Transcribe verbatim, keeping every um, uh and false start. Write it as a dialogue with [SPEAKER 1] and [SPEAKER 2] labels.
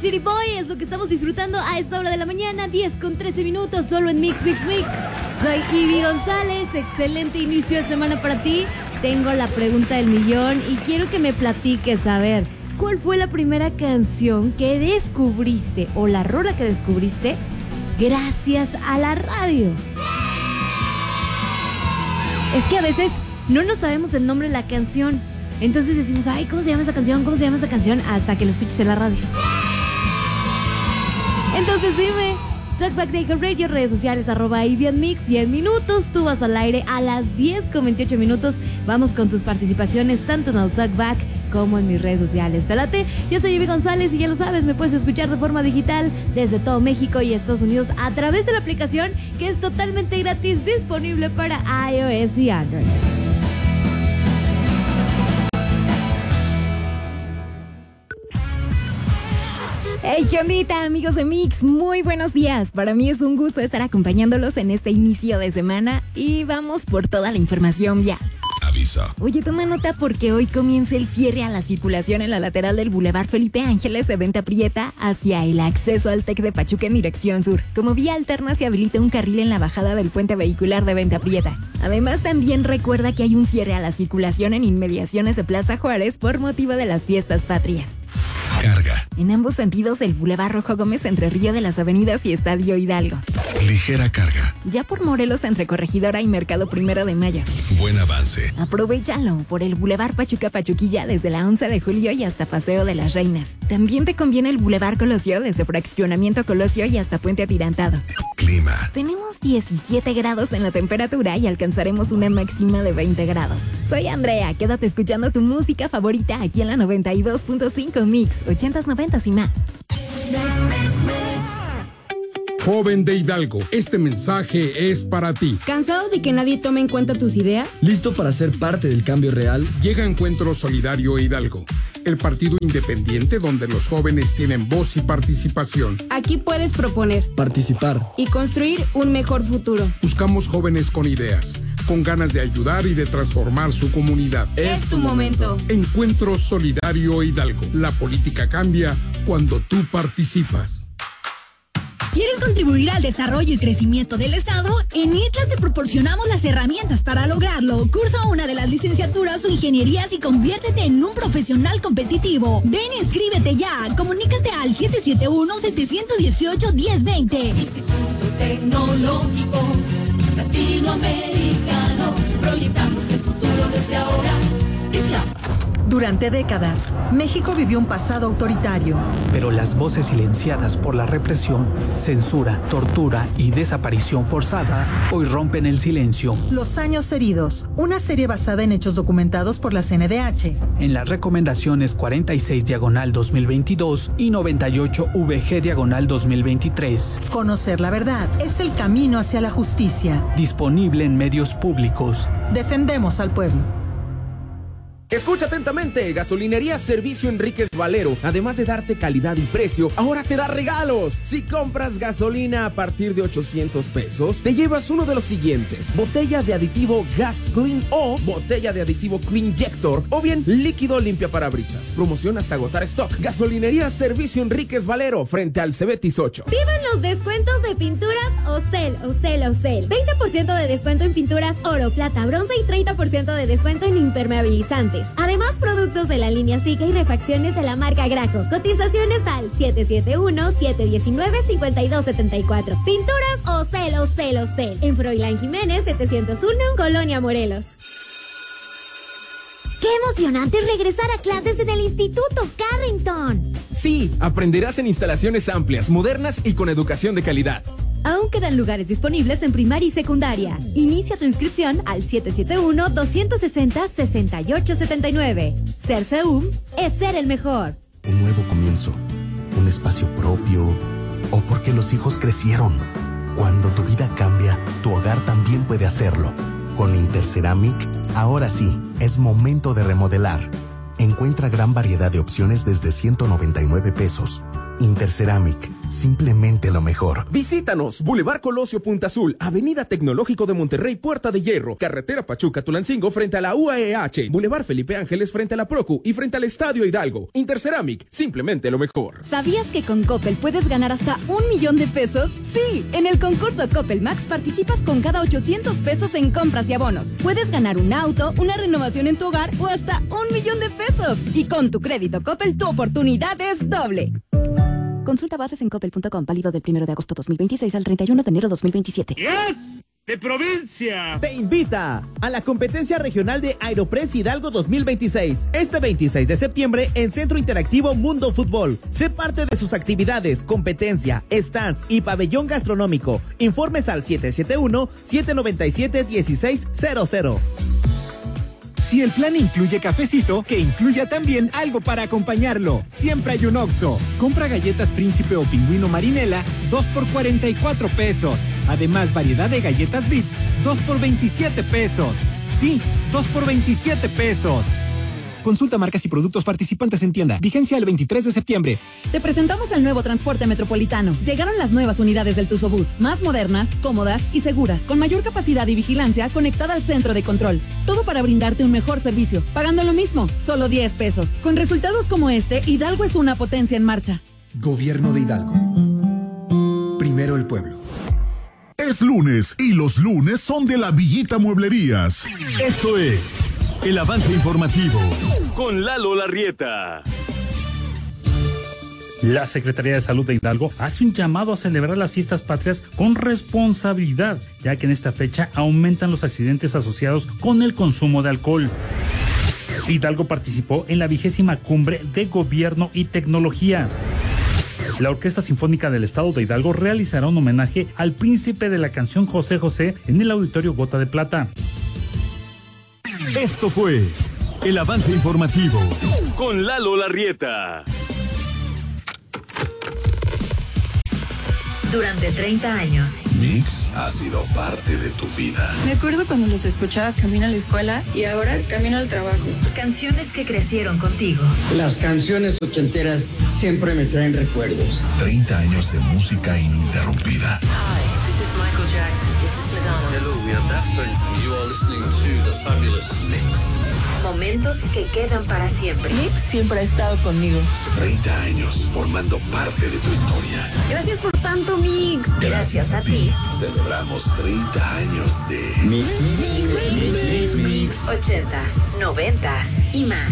[SPEAKER 1] City Boy es lo que estamos disfrutando a esta hora de la mañana, diez con trece minutos, solo en Mix, Mix, Mix. Soy Ivy González, excelente inicio de semana para ti. Tengo la pregunta del millón y quiero que me platiques, a ver, ¿cuál fue la primera canción que descubriste o la rola que descubriste gracias a la radio? Es que a veces no nos sabemos el nombre de la canción. Entonces decimos, ay, ¿cómo se llama esa canción? ¿Cómo se llama esa canción? Hasta que la escuches en la radio. Entonces dime, Talkback de Radio, redes sociales, arroba Mix, y en minutos tú vas al aire a las diez con veintiocho minutos. Vamos con tus participaciones tanto en el Talkback como en mis redes sociales. ¿Te late? Yo soy Ivy González y ya lo sabes, me puedes escuchar de forma digital desde todo México y Estados Unidos a través de la aplicación que es totalmente gratis, disponible para iOS y Android.
[SPEAKER 2] Hey, ¿qué ondita, amigos de Mix? Muy buenos días. Para mí es un gusto estar acompañándolos en este inicio de semana y vamos por toda la información ya.
[SPEAKER 3] Aviso.
[SPEAKER 2] Oye, toma nota porque hoy comienza el cierre a la circulación en la lateral del Boulevard Felipe Ángeles de Venta Prieta hacia el acceso al TEC de Pachuca en dirección sur. Como vía alterna se habilita un carril en la bajada del puente vehicular de Venta Prieta. Además, también recuerda que hay un cierre a la circulación en inmediaciones de Plaza Juárez por motivo de las fiestas patrias.
[SPEAKER 3] Carga.
[SPEAKER 2] En ambos sentidos del Boulevard Rojo Gómez entre Río de las Avenidas y Estadio Hidalgo.
[SPEAKER 3] Ligera carga.
[SPEAKER 2] Ya por Morelos entre Corregidora y Mercado Primero de Mayo.
[SPEAKER 3] Buen avance.
[SPEAKER 2] Aprovéchalo por el Boulevard Pachuca Pachuquilla desde la once de julio y hasta Paseo de las Reinas. También te conviene el Boulevard Colosio desde Fraccionamiento Colosio y hasta Puente Atirantado.
[SPEAKER 3] Clima.
[SPEAKER 2] Tenemos diecisiete grados en la temperatura y alcanzaremos una máxima de veinte grados. Soy Andrea, quédate escuchando tu música favorita aquí en la noventa y dos punto cinco Mix, ochentas, noventas y más.
[SPEAKER 4] Joven de Hidalgo, este mensaje es para ti.
[SPEAKER 5] ¿Cansado de que nadie tome en cuenta tus ideas?
[SPEAKER 6] ¿Listo para ser parte del cambio real?
[SPEAKER 4] Llega Encuentro Solidario Hidalgo, el partido independiente donde los jóvenes tienen voz y participación.
[SPEAKER 5] Aquí puedes proponer,
[SPEAKER 6] participar
[SPEAKER 5] y construir un mejor futuro.
[SPEAKER 4] Buscamos jóvenes con ideas, con ganas de ayudar y de transformar su comunidad.
[SPEAKER 5] Es tu momento.
[SPEAKER 4] Encuentro Solidario Hidalgo. La política cambia cuando tú participas.
[SPEAKER 7] ¿Quieres contribuir al desarrollo y crecimiento del Estado? En ITLA te proporcionamos las herramientas para lograrlo. Cursa una de las licenciaturas o ingenierías y conviértete en un profesional competitivo. Ven y inscríbete ya. Comunícate al siete siete uno, siete uno ocho, uno cero dos cero.
[SPEAKER 8] Instituto Tecnológico Latinoamericano. Proyectamos el futuro desde ahora. ITLA.
[SPEAKER 9] Durante décadas, México vivió un pasado autoritario.
[SPEAKER 10] Pero las voces silenciadas por la represión, censura, tortura y desaparición forzada hoy rompen el silencio.
[SPEAKER 9] Los años heridos, una serie basada en hechos documentados por la C N D H.
[SPEAKER 10] En las recomendaciones cuarenta y seis diagonal dos mil veintidós y noventa y ocho V G diagonal dos mil veintitrés.
[SPEAKER 9] Conocer la verdad es el camino hacia la justicia.
[SPEAKER 10] Disponible en medios públicos.
[SPEAKER 9] Defendemos al pueblo.
[SPEAKER 11] Escucha atentamente, Gasolinería Servicio Enríquez Valero, además de darte calidad y precio, ahora te da regalos. Si compras gasolina a partir de ochocientos pesos, te llevas uno de los siguientes: botella de aditivo Gas Clean o botella de aditivo Cleanjector, o bien líquido limpia parabrisas. Promoción hasta agotar stock. Gasolinería Servicio Enríquez Valero, frente al Cebetis ocho.
[SPEAKER 1] ¡Vivan los descuentos de pinturas Ocel, Ocel, Ocel! veinte por ciento de descuento en pinturas oro, plata, bronce y treinta por ciento de descuento en impermeabilizantes. Además, productos de la línea Zika y refacciones de la marca Graco. Cotizaciones al siete siete uno, siete uno nueve, cinco dos siete cuatro. Pinturas Ocel, Ocel, Ocel. En Froilán Jiménez, setecientos uno, Colonia Morelos.
[SPEAKER 12] ¡Qué emocionante regresar a clases en el Instituto Carrington!
[SPEAKER 11] Sí, aprenderás en instalaciones amplias, modernas y con educación de calidad.
[SPEAKER 1] Aún quedan lugares disponibles en primaria y secundaria. Inicia tu inscripción al siete siete uno, dos seis cero, seis ocho siete nueve. Ser CEUM es ser el mejor.
[SPEAKER 13] Un nuevo comienzo, un espacio propio, o porque los hijos crecieron. Cuando tu vida cambia, tu hogar también puede hacerlo. Con Interceramic, ahora sí, es momento de remodelar. Encuentra gran variedad de opciones desde ciento noventa y nueve pesos. Interceramic, simplemente lo mejor.
[SPEAKER 11] Visítanos, Boulevard Colosio Punta Azul, Avenida Tecnológico de Monterrey, Puerta de Hierro, Carretera Pachuca-Tulancingo frente a la U A E H, Boulevard Felipe Ángeles frente a la Procu y frente al Estadio Hidalgo. Interceramic, simplemente lo mejor.
[SPEAKER 14] ¿Sabías que con Coppel puedes ganar hasta un millón de pesos? Sí, en el concurso Coppel Max participas con cada ochocientos pesos en compras y abonos. Puedes ganar un auto, una renovación en tu hogar o hasta un millón de pesos. Y con tu crédito Coppel, tu oportunidad es doble. Consulta bases en coppel punto com, válido del primero de agosto dos mil veintiséis al treinta y uno de enero dos mil veintisiete.
[SPEAKER 15] ¡Yes! ¡De provincia!
[SPEAKER 16] Te invita a la competencia regional de Aeropress Hidalgo dos mil veintiséis. Este veintiséis de septiembre en Centro Interactivo Mundo Fútbol. Sé parte de sus actividades, competencia, stands y pabellón gastronómico. Informes al siete siete uno, siete nueve siete, uno seis cero cero.
[SPEAKER 17] Si el plan incluye cafecito, que incluya también algo para acompañarlo. Siempre hay un Oxxo. Compra galletas Príncipe o Pingüino Marinela, dos por cuarenta y cuatro pesos. Además, variedad de galletas Bits, dos por veintisiete pesos. Sí, dos por veintisiete pesos. Consulta marcas y productos participantes en tienda. Vigencia el veintitrés de septiembre.
[SPEAKER 14] Te presentamos el nuevo transporte metropolitano. Llegaron las nuevas unidades del Tuzobús, más modernas, cómodas y seguras, con mayor capacidad y vigilancia conectada al centro de control. Todo para brindarte un mejor servicio, pagando lo mismo, solo diez pesos. Con resultados como este, Hidalgo es una potencia en marcha.
[SPEAKER 18] Gobierno de Hidalgo. Primero el pueblo.
[SPEAKER 19] Es lunes y los lunes son de la Villita Mueblerías.
[SPEAKER 20] Esto es el avance informativo con Lalo Larrieta.
[SPEAKER 21] La Secretaría de Salud de Hidalgo hace un llamado a celebrar las fiestas patrias con responsabilidad, ya que en esta fecha aumentan los accidentes asociados con el consumo de alcohol. Hidalgo participó en la vigésima cumbre de Gobierno y Tecnología. La Orquesta Sinfónica del Estado de Hidalgo realizará un homenaje al príncipe de la canción José José en el Auditorio Gota de Plata.
[SPEAKER 20] Esto fue el avance informativo con Lalo Larrieta.
[SPEAKER 22] Durante treinta años,
[SPEAKER 3] Mix ha sido parte de tu vida.
[SPEAKER 23] Me acuerdo cuando los escuchaba camino a la escuela y ahora camino al trabajo.
[SPEAKER 22] Canciones que crecieron contigo.
[SPEAKER 24] Las canciones ochenteras siempre me traen recuerdos.
[SPEAKER 3] treinta años de música ininterrumpida.
[SPEAKER 22] Hi, this is Michael Jackson. This is Madonna.
[SPEAKER 25] Hello, we are Daft Punk. You are listening to the fabulous Mix.
[SPEAKER 22] Momentos que quedan para siempre.
[SPEAKER 23] Mix siempre ha estado conmigo.
[SPEAKER 3] treinta años formando parte de tu historia.
[SPEAKER 23] Gracias por tanto, Mix.
[SPEAKER 22] Gracias a ti.
[SPEAKER 3] Celebramos treinta años de
[SPEAKER 22] Mix, Mix, Mix, Mix, Mix, Mix. ochentas, noventas y más.